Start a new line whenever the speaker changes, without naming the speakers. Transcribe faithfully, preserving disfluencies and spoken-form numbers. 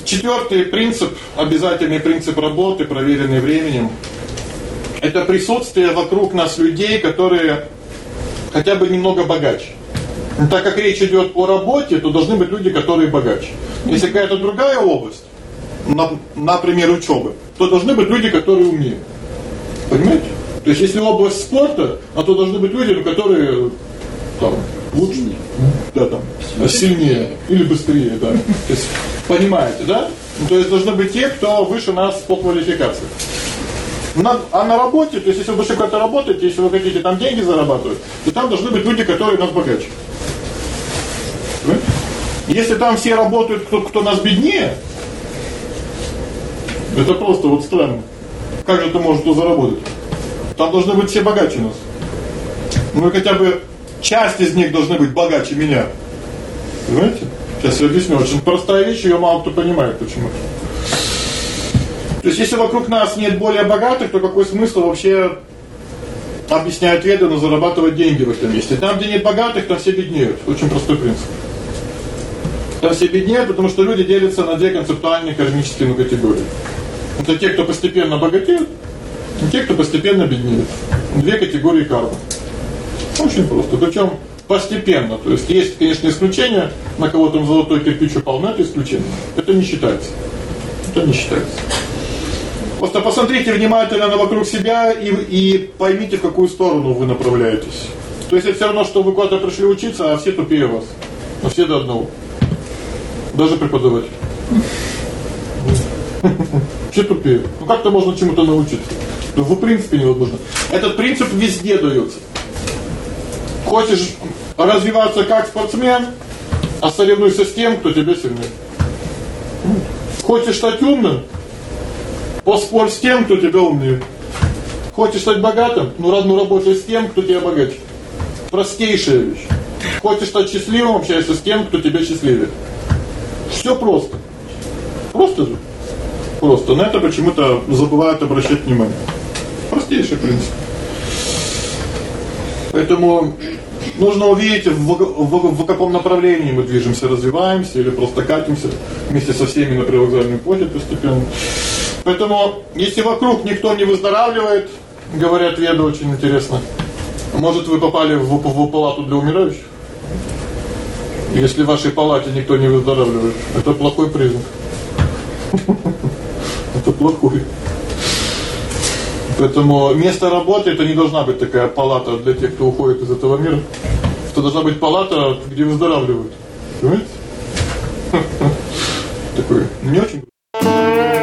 Четвертый принцип, обязательный принцип работы, проверенный временем, это присутствие вокруг нас людей, которые хотя бы немного богаче. Но так как речь идет о работе, то должны быть люди, которые богаче. Если какая-то другая область, например, учёбы, то должны быть люди, которые умнее. Понимаете? То есть если область спорта, а то должны быть люди, которые там лучше, да, там, сильнее или быстрее, да. То есть, понимаете, да? Ну, то есть должны быть те, кто выше нас по квалификации. На, а на работе, то есть если вы больше как-то работаете, если вы хотите там деньги зарабатывать, то там должны быть люди, которые нас богаче. Понимаете? Если там все работают, кто, кто нас беднее, это просто вот странно. Как же это может кто заработать? Там должны быть все богаче нас. Ну и хотя бы часть из них должны быть богаче меня. Понимаете? Сейчас я объясню. Очень простая вещь, её мало кто понимает почему. То есть если вокруг нас нет более богатых, то какой смысл вообще, объясняет веды, зарабатывать деньги в этом месте? Там, где нет богатых, там все беднеют. Очень простой принцип. Там все беднеют, потому что люди делятся на две концептуальные кармические категории. Это те, кто постепенно богатеют, и те, кто постепенно беднеют. Две категории кармы. Очень просто. Причём постепенно. То есть есть, конечно, исключения, на кого там золотой кирпич упал, но это исключение. Это не считается. Это не считается. Просто посмотрите внимательно на вокруг себя и и поймите, в какую сторону вы направляетесь. То есть это всё равно, что вы куда-то пришли учиться, а все тупее вас. Но все до одного. Даже преподаватель. Все тупее. Ну как-то можно чему-то научиться. Ну в принципе невозможно. Этот принцип везде даётся. Хочешь развиваться как спортсмен, а соревнуйся с тем, кто тебя сильнее. Хочешь стать умным, поспорь с тем, кто тебя умнее. Хочешь стать богатым, ну равно работай с тем, кто тебя богаче. Простейшая вещь. Хочешь стать счастливым, общайся с тем, кто тебя счастливее. Всё просто. Просто же. Просто. На это почему-то забывают обращать внимание. Простейший принцип. Поэтому нужно увидеть, в, в, в каком направлении мы движемся, развиваемся или просто катимся вместе со всеми на привокзальную площадь постепенно. Поэтому если вокруг никто не выздоравливает, говорят веды, очень интересно. Может, вы попали в, в, в палату для умирающих? Если в вашей палате никто не выздоравливает, это плохой признак. Это плохой. Поэтому место работы это не должна быть такая палата для тех, кто уходит из этого мира. Это должна быть палата, где выздоравливают. Понимаете? Такой не очень